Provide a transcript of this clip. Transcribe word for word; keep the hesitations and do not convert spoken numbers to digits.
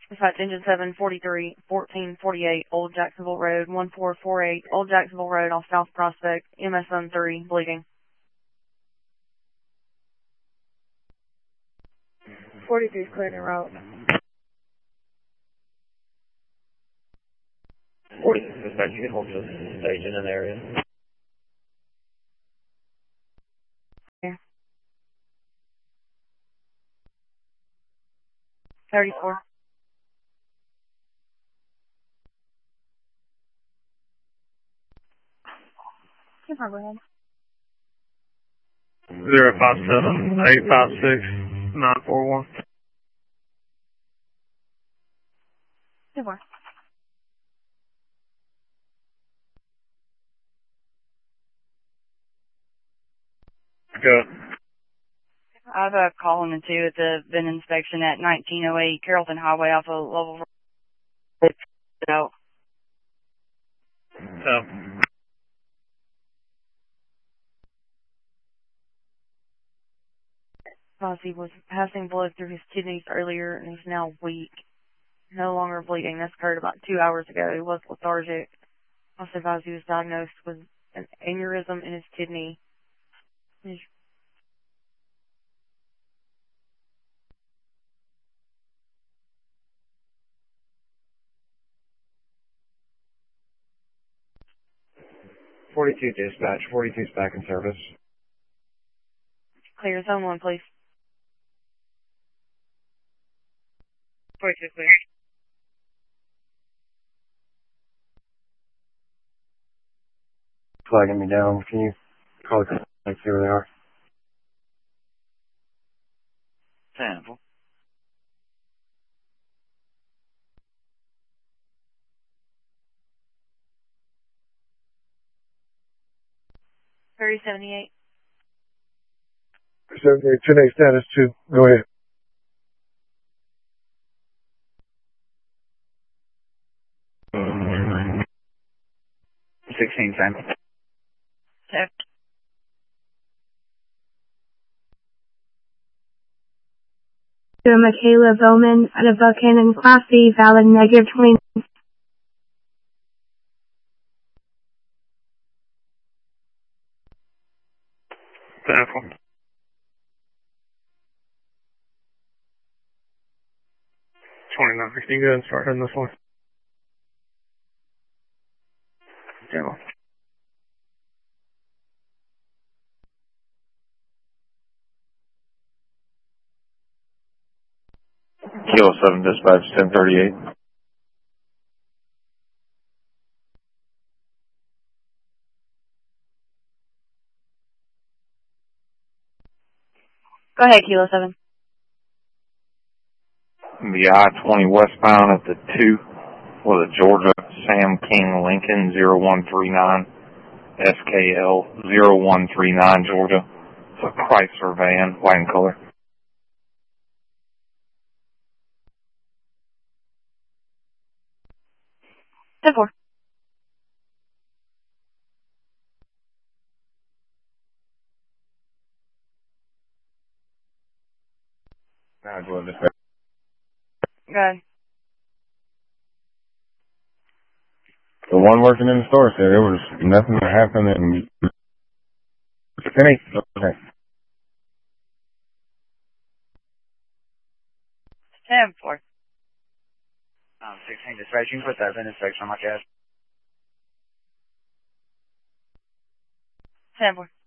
Dispatch engine seven forty-three, fourteen forty-eight, Old Jacksonville Road, one four four eight, Old Jacksonville Road off South Prospect, M S M three, bleeding. forty-three is cleared en route. forty, dispatch, you can hold the stage in an area. Yeah. thirty-four. Go ahead. Zero five seven eight five six nine four one. Two more. Go. I have a call in the two at the VIN inspection at nineteen oh eight Carrollton Highway off of level four. So, So. He was passing blood through his kidneys earlier and he's now weak. No longer bleeding. This occurred about two hours ago. He was lethargic. Also advised he was diagnosed with an aneurysm in his kidney. His forty-two dispatch, forty-two is back in service. clear zone one, please. forty-two clear. Flagging me down. Can you call the and see where they are? Sample. thirty seventy-eight. seventy-eight, ten eight status two. Go ahead. sixteen sample. Check. To Michaela Bowman out of Buchanan, Class C, valid negative twenty. Sample. twenty-nine. Can you go ahead and start heading this way? Sample. Kilo seven dispatch, ten thirty-eight. Go ahead, Kilo seven. The I twenty westbound at the two with a Georgia Sam King Lincoln zero one three nine S K L zero one three nine Georgia. It's a Chrysler van, white in color. ten four. nine twelve dispatch. Go ahead. The one working in the store said there was nothing that happened and ten eight. Okay. ten four. Um, sixteen dispatch, you can put that in inspection on my cat. ten four.